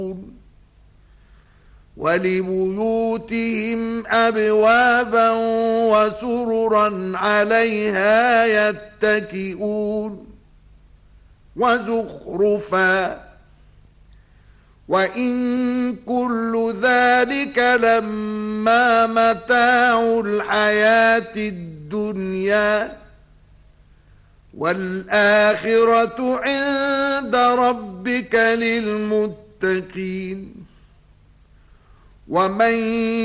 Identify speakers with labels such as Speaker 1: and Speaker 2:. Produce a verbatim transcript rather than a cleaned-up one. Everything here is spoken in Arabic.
Speaker 1: وَلِبُيُوتِهِمْ أَبْوَابًا وَسُرُرًا عَلَيْهَا يَتَّكِئُونَ وَزُخْرُفًا وَإِن كُلُّ ذَلِكَ لَمَّا مَتَاعُ الْحَيَاةِ الدُّنْيَا وَالْآخِرَةُ عِندَ رَبِّكَ لِلْمُتَّقِينَ وَمَن